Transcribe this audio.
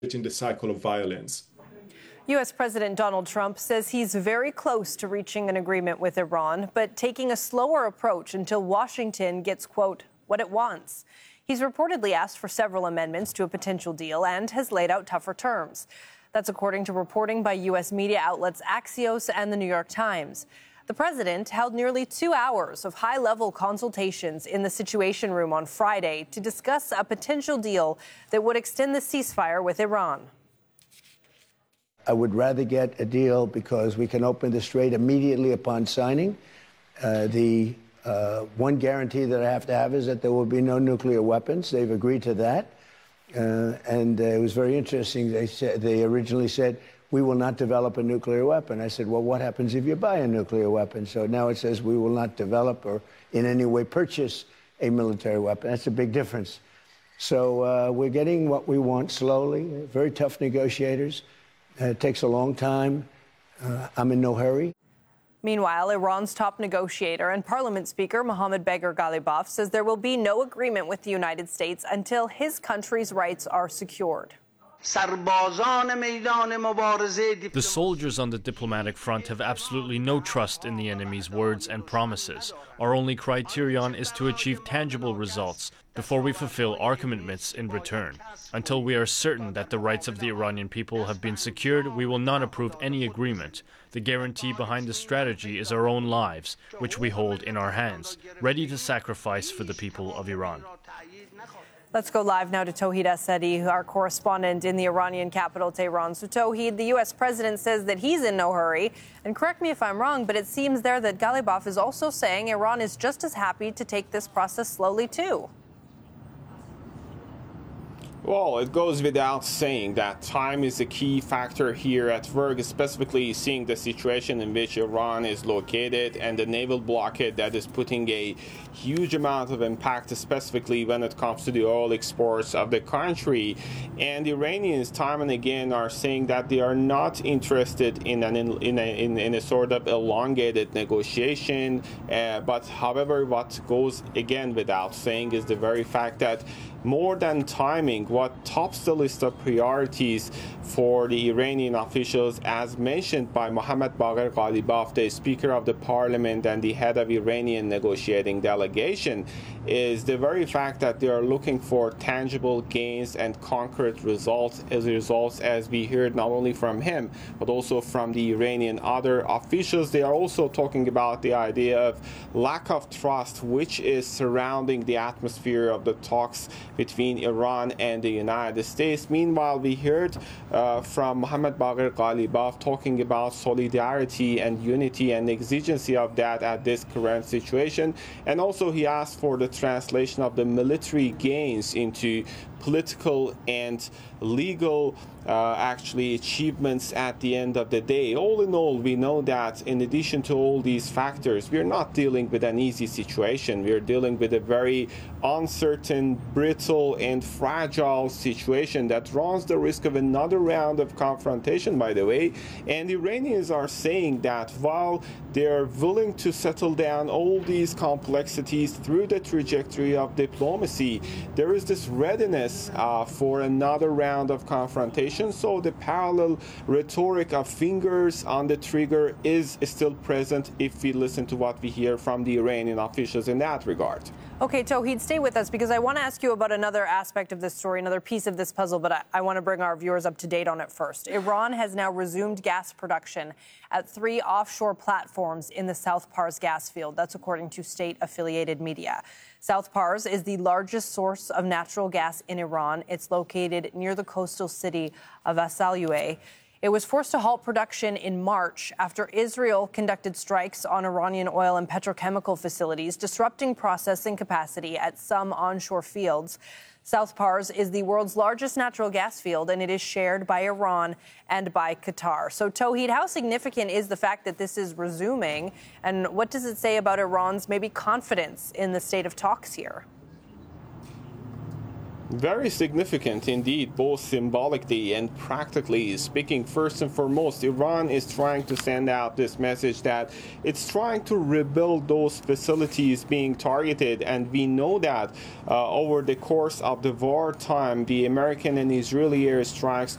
in the cycle of violence. U.S. President Donald Trump says he's very close to reaching an agreement with Iran, but taking a slower approach until Washington gets, quote, what it wants. He's reportedly asked for several amendments to a potential deal and has laid out tougher terms. That's according to reporting by U.S. media outlets Axios and the New York Times. The president held nearly 2 hours of high-level consultations in the Situation Room on Friday to discuss a potential deal that would extend the ceasefire with Iran. I would rather get a deal because we can open the strait immediately upon signing. The one guarantee that I have to have is that there will be no nuclear weapons. They've agreed to that. And it was very interesting. They originally said, we will not develop a nuclear weapon. I said, well, what happens if you buy a nuclear weapon? So now it says we will not develop or in any way purchase a military weapon. That's a big difference. So we're getting what we want slowly, very tough negotiators. It takes a long time. I'm in no hurry. Meanwhile, Iran's top negotiator and Parliament Speaker Mohammad Bagher Ghalibaf says there will be no agreement with the United States until his country's rights are secured. The soldiers on the diplomatic front have absolutely no trust in the enemy's words and promises. Our only criterion is to achieve tangible results before we fulfill our commitments in return. Until we are certain that the rights of the Iranian people have been secured, we will not approve any agreement. The guarantee behind the strategy is our own lives, which we hold in our hands, ready to sacrifice for the people of Iran. Let's go live now to Tauhid Asadi, our correspondent in the Iranian capital, Tehran. So, Tauhid, the U.S. president says that he's in no hurry. And correct me if I'm wrong, but it seems there that Ghalibaf is also saying Iran is just as happy to take this process slowly, too. Well, it goes without saying that time is a key factor here at work, specifically seeing the situation in which Iran is located and the naval blockade that is putting a huge amount of impact, specifically when it comes to the oil exports of the country. And the Iranians, time and again, are saying that they are not interested in a sort of elongated negotiation. But however, what goes again without saying is the very fact that more than timing, what tops the list of priorities for the Iranian officials, as mentioned by Mohammad Bagher Ghalibaf, the Speaker of the Parliament and the head of Iranian negotiating delegation, is the very fact that they are looking for tangible gains and concrete results, as we heard not only from him, but also from the Iranian other officials. They are also talking about the idea of lack of trust, which is surrounding the atmosphere of the talks between Iran and the United States. Meanwhile, we heard from Mohammad Bagher Ghalibaf talking about solidarity and unity and exigency of that at this current situation. And also he asked for the translation of the military gains into political and legal achievements at the end of the day. All in all, we know that in addition to all these factors, we're not dealing with an easy situation. We're dealing with a very uncertain, brittle, and fragile situation that runs the risk of another round of confrontation, by the way. And the Iranians are saying that while they're willing to settle down all these complexities through the trajectory of diplomacy, there is this readiness for another round of confrontation. So the parallel rhetoric of fingers on the trigger is still present if we listen to what we hear from the Iranian officials in that regard. Okay, Tauhid, stay with us because I want to ask you about another aspect of this story, another piece of this puzzle, but I want to bring our viewers up to date on it first. Iran has now resumed gas production at 3 offshore platforms in the South Pars gas field. That's according to state-affiliated media. South Pars is the largest source of natural gas in Iran. It's located near the coastal city of Asalueh. It was forced to halt production in March after Israel conducted strikes on Iranian oil and petrochemical facilities, disrupting processing capacity at some onshore fields. South Pars is the world's largest natural gas field, and it is shared by Iran and by Qatar. So, Tauhid, how significant is the fact that this is resuming, and what does it say about Iran's maybe confidence in the state of talks here? Very significant indeed, both symbolically and practically speaking. First and foremost, Iran is trying to send out this message that it's trying to rebuild those facilities being targeted. And we know that over the course of the wartime, the American and Israeli airstrikes